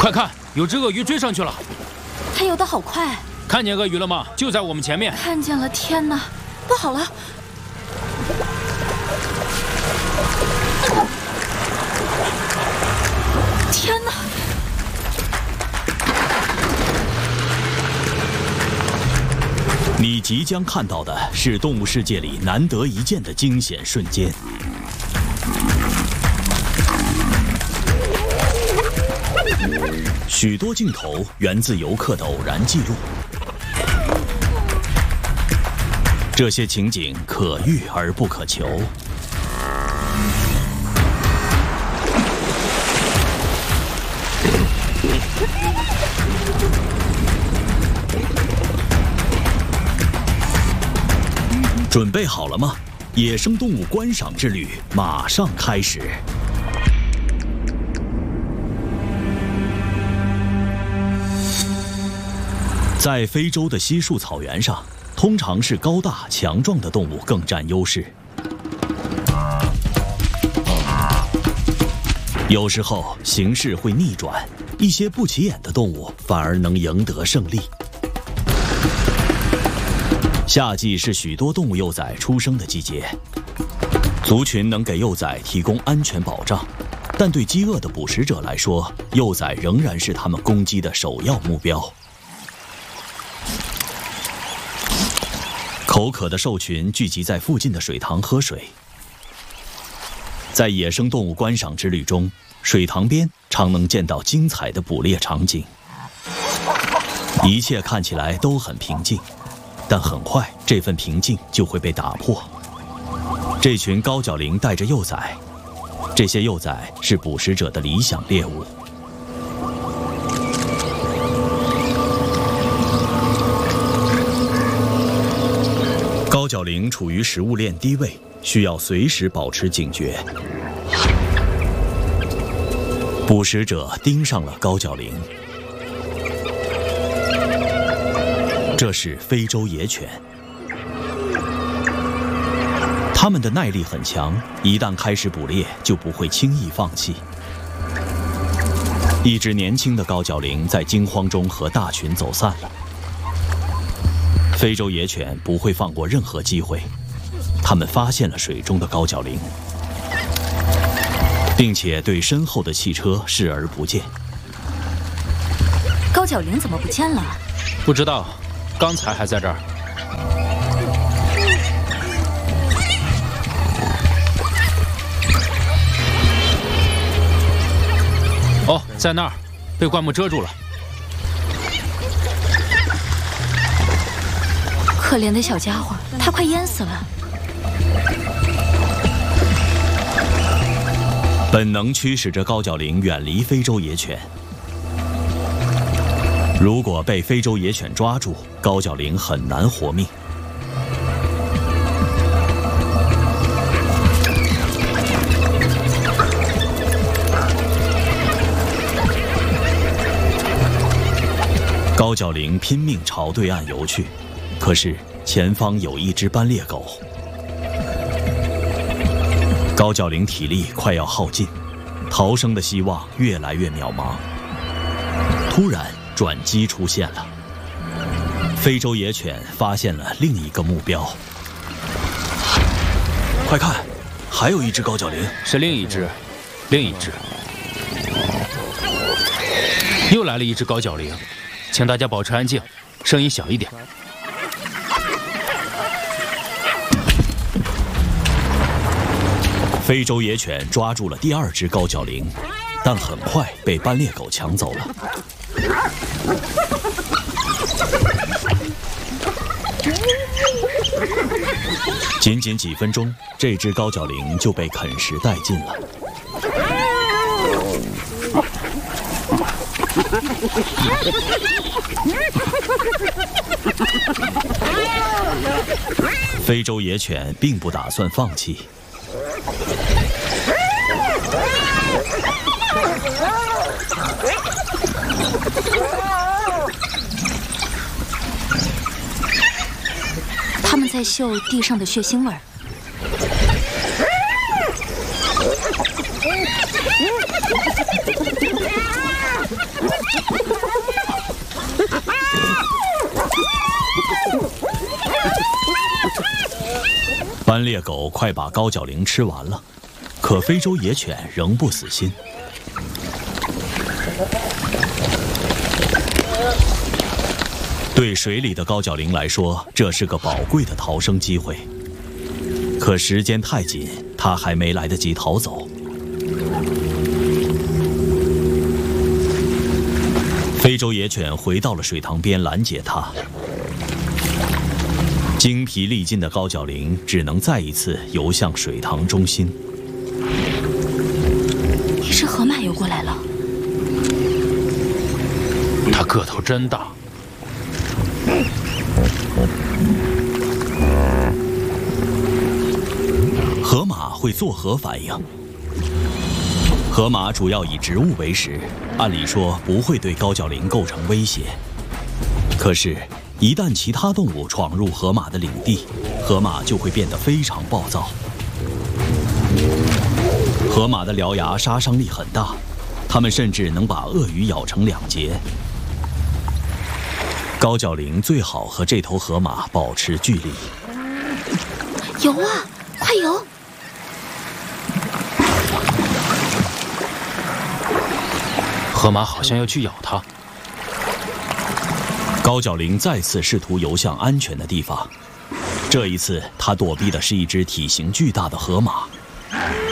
快看，有只鳄鱼追上去了！ 它游得好快！ 看见鳄鱼了吗？就在我们前面。 看见了！天哪，不好了！天哪！ 你即将看到的是动物世界里难得一见的惊险瞬间。许多镜头源自游客的偶然记录，这些情景可遇而不可求。准备好了吗？野生动物观赏之旅马上开始。在非洲的稀树草原上，通常是高大强壮的动物更占优势。有时候形势会逆转，一些不起眼的动物反而能赢得胜利。夏季是许多动物幼崽出生的季节，族群能给幼崽提供安全保障，但对饥饿的捕食者来说，幼崽仍然是他们攻击的首要目标。口渴的兽群聚集在附近的水塘喝水。在野生动物观赏之旅中，水塘边常能见到精彩的捕猎场景。一切看起来都很平静，但很快这份平静就会被打破。这群高角羚带着幼崽，这些幼崽是捕食者的理想猎物。高角羚处于食物链低位，需要随时保持警觉。捕食者盯上了高角羚，这是非洲野犬。它们的耐力很强，一旦开始捕猎，就不会轻易放弃。一只年轻的高角羚在惊慌中和大群走散了。非洲野犬不会放过任何机会，它们发现了水中的高角羚，并且对身后的汽车视而不见。 高角羚怎么不见了？ 不知道，刚才还在这儿。哦，在那儿，被灌木遮住了。 可怜的小家伙，他快淹死了。 本能驱使着高角羚远离非洲野犬。如果被非洲野犬抓住，高角羚很难活命。高角羚拼命朝对岸游去，可是前方有一只斑鬣狗。高角羚体力快要耗尽，逃生的希望越来越渺茫。突然，转机出现了。非洲野犬发现了另一个目标。快看，还有一只高角羚。 是另一只，另一只。又来了一只高角羚，请大家保持安静，声音小一点。 非洲野犬抓住了第二只高角羚，但很快被斑鬣狗抢走了。仅仅几分钟，这只高角羚就被啃食殆尽了。非洲野犬并不打算放弃。 他们在嗅地上的血腥味儿。 斑鬣狗快把高脚羚吃完了，可非洲野犬仍不死心。对水里的高脚羚来说，这是个宝贵的逃生机会。可时间太紧，它还没来得及逃走。非洲野犬回到了水塘边拦截它。精疲力尽的高脚羚只能再一次游向水塘中心。 一只河马游过来了， 它个头真大。 河马会作何反应？河马主要以植物为食，按理说不会对高脚羚构成威胁。可是，一旦其他动物闯入河马的领地，河马就会变得非常暴躁。河马的獠牙杀伤力很大，它们甚至能把鳄鱼咬成2截。高脚羚最好和这头河马保持距离。 游啊，快游！ 河马好像要去咬它。 高脚羚再次试图游向安全的地方，这一次它躲避的是一只体型巨大的河马。